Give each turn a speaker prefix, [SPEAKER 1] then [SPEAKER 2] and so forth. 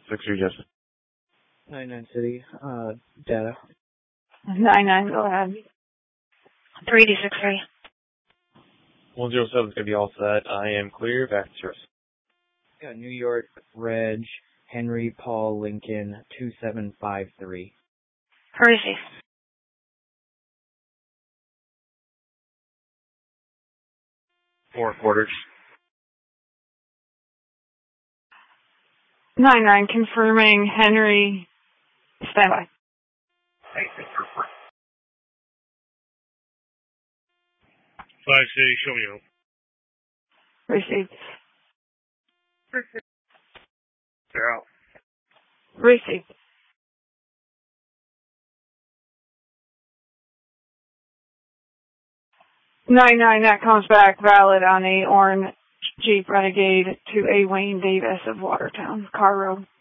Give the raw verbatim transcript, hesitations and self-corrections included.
[SPEAKER 1] six three, Justin.
[SPEAKER 2] nine nine City, uh, data.
[SPEAKER 3] nine nine, go ahead.
[SPEAKER 4] three D six three.
[SPEAKER 1] one zero seven is going to be all set. I am clear. Back to service.
[SPEAKER 2] Got New York, Reg, Henry, Paul, Lincoln, two seven five three.
[SPEAKER 4] Receive.
[SPEAKER 1] Four quarters.
[SPEAKER 3] nine nine, confirming Henry, standby.
[SPEAKER 5] five City, show me home.
[SPEAKER 3] Received.
[SPEAKER 5] They're out.
[SPEAKER 3] Received. nine nine, that comes back valid on a orange Jeep Renegade to a Wayne Davis of Watertown, Car Road.